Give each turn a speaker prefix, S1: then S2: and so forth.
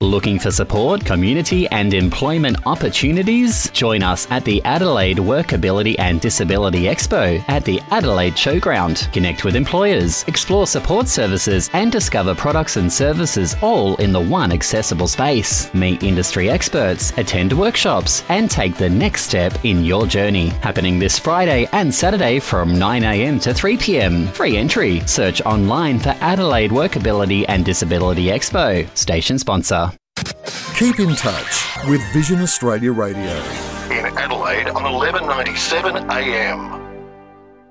S1: Looking for support, community and employment opportunities? Join us at the Adelaide Workability and Disability Expo at the Adelaide Showground. Connect with employers, explore support services and discover products and services all in the one accessible space. Meet industry experts, attend workshops and take the next step in your journey. Happening this Friday and Saturday from 9 a.m. to 3 p.m. Free entry. Search online for Adelaide Workability and Disability Expo. Station sponsor.
S2: Keep in touch with Vision Australia Radio.
S3: In Adelaide on 1197 AM.